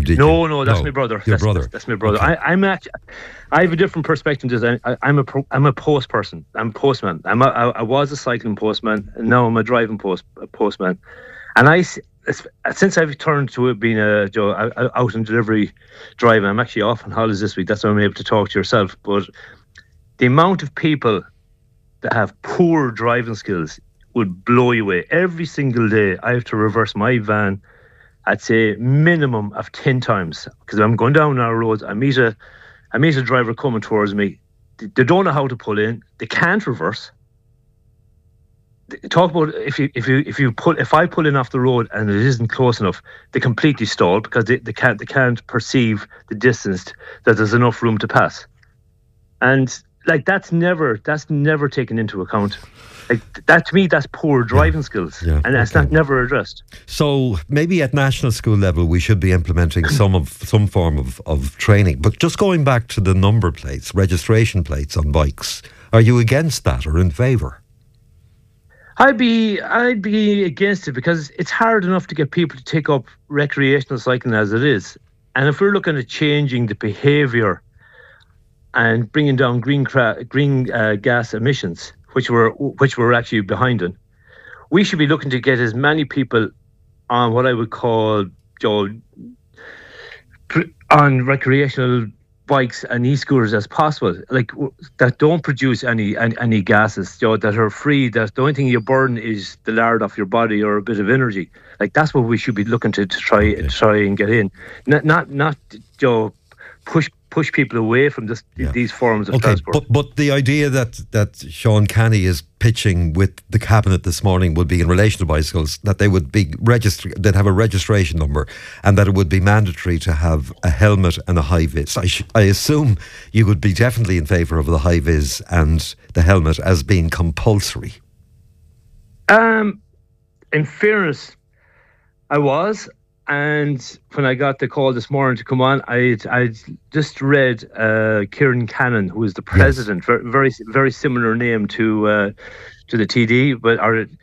did you? No, that's my brother. Your That's brother. That's my brother. Okay. I have a different perspective to this. I'm a post person. I'm a postman. I was a cycling postman, and now I'm a driving postman. And since I've turned to it being out and delivery driving, I'm actually off on holidays this week. That's why I'm able to talk to yourself. But the amount of people that have poor driving skills would blow you away. Every single day, I have to reverse my van, I'd say minimum of 10 times, because I'm going down our roads. I meet a driver coming towards me. They don't know how to pull in. They can't reverse. Talk about if I pull in off the road and it isn't close enough, they completely stall because they can't perceive the distance that there's enough room to pass. And like that's never taken into account. Like that, to me, that's poor driving skills, and that's never addressed. So maybe at national school level, we should be implementing some form of training. But just going back to the number plates, registration plates on bikes, are you against that or in favour? I'd be against it because it's hard enough to get people to take up recreational cycling as it is, and if we're looking at changing the behaviour and bringing down green gas emissions, which we're actually behind in, we should be looking to get as many people on what I would call on recreational bikes and e-scooters as possible, like that don't produce any gases, that are free. That the only thing you burn is the lard off your body or a bit of energy. Like that's what we should be looking to try and get in, not push people away from these forms of transport. But the idea that Sean Canny is pitching with the cabinet this morning would be in relation to bicycles, that they would be registered, they'd have a registration number, and that it would be mandatory to have a helmet and a high vis. I assume you would be definitely in favour of the high vis and the helmet as being compulsory. In fairness, I was. And when I got the call this morning to come on, I just read Kieran Cannon, who is the president, very very similar name to the TD, but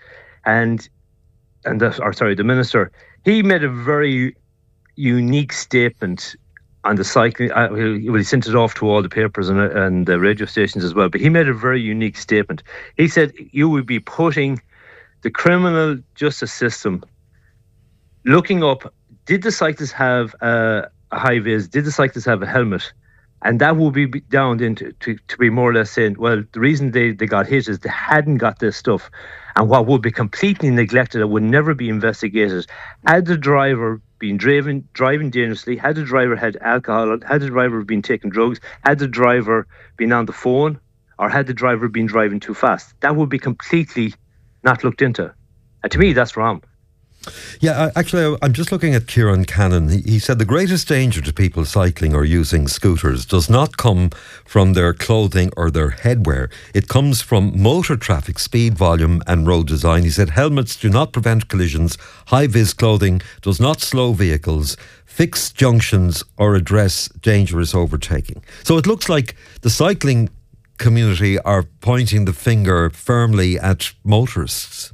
the minister. He made a very unique statement on the cycling. He sent it off to all the papers and the radio stations as well. But he made a very unique statement. He said you would be putting the criminal justice system looking up, did the cyclists have a high vis? Did the cyclists have a helmet? And that will be down into to be more or less saying, well, the reason they got hit is they hadn't got this stuff. And what would be completely neglected, that would never be investigated, had the driver been driving dangerously, had the driver had alcohol, had the driver been taking drugs, had the driver been on the phone, or had the driver been driving too fast, that would be completely not looked into. And to me, that's wrong. Yeah, actually, I'm just looking at Kieran Cannon. He said the greatest danger to people cycling or using scooters does not come from their clothing or their headwear. It comes from motor traffic, speed, volume and road design. He said helmets do not prevent collisions. High-vis clothing does not slow vehicles, fix junctions or address dangerous overtaking. So it looks like the cycling community are pointing the finger firmly at motorists.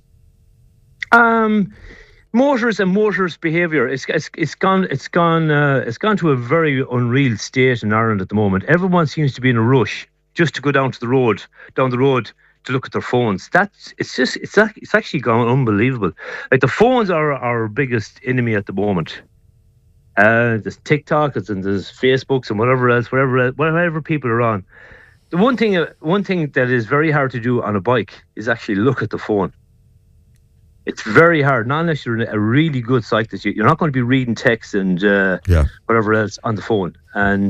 Motorists' behaviour, it's gone to a very unreal state in Ireland at the moment. Everyone seems to be in a rush just to go down the road to look at their phones. It's actually gone unbelievable. Like the phones are our biggest enemy at the moment. There's TikTok and there's Facebooks and whatever people are on. The one thing that is very hard to do on a bike is actually look at the phone. It's very hard, not unless you're a really good cyclist. You're not going to be reading text and whatever else on the phone. And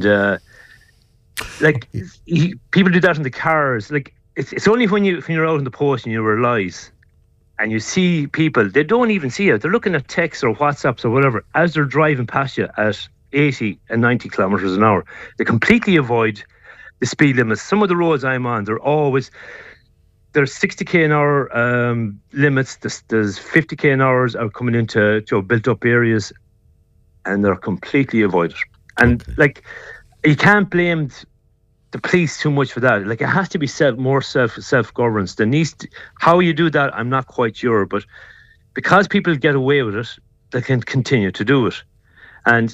people do that in the cars. Like it's only when you're out in the post and you realise and you see people, they don't even see it. They're looking at texts or WhatsApps or whatever as they're driving past you at 80 and 90 kilometres an hour. They completely avoid the speed limits. Some of the roads I'm on, there's 60k an hour limits. There's 50k an hour coming into built up areas, and they're completely avoided. And you can't blame the police too much for that. Like it has to be more self-governance. How you do that, I'm not quite sure, but because people get away with it, they can continue to do it. And